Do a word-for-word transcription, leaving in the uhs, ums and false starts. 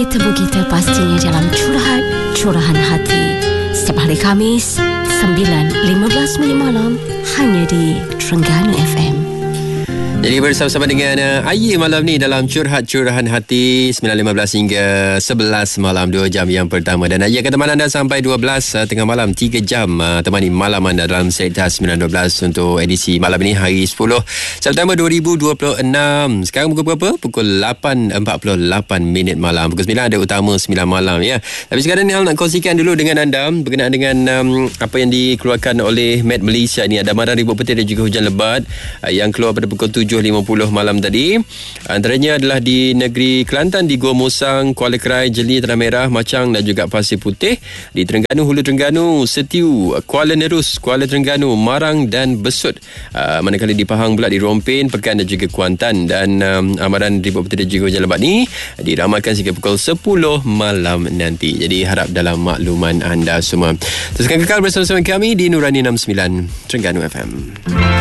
Temu kita pastinya dalam Curahat Curahan Hati setiap hari Khamis sembilan lima belas minit malam hanya di Terengganu F M. Jadi bersama-sama dengan uh, Ayi malam ni dalam Curhat Curahan Hati sembilan lima belas hingga sebelas malam, dua jam yang pertama. Dan Ayi akan temani anda sampai dua belas uh, tengah malam, tiga jam uh, temani malam anda dalam Sekta sembilan dua belas untuk edisi malam ini hari sepuluh September dua ribu dua puluh enam. Sekarang pukul berapa? Pukul lapan empat puluh lapan minit malam. Pukul sembilan ada utama sembilan malam ya. Tapi sekarang ni Hal nak kongsikan dulu dengan anda berkenaan dengan um, apa yang dikeluarkan oleh Met Malaysia ni. Ada amaran ribut petir dan juga hujan lebat uh, yang keluar pada pukul tujuh lima puluh malam tadi. Antaranya adalah di negeri Kelantan, di Gua Musang, Kuala Krai, Jeli, Tanah Merah, Machang dan juga Pasir Putih. Di Terengganu, Hulu Terengganu, Setiu, Kuala Nerus, Kuala Terengganu, Marang dan Besut. Uh, manakala di Pahang pula di Rompin, Pekan dan juga Kuantan. Dan um, amaran ribut petir dan juga hujan lebat ni diramalkan sehingga pukul sepuluh malam nanti. Jadi harap dalam makluman anda semua. Teruskan kekal bersama-sama kami di Nurani enam puluh sembilan Terengganu F M.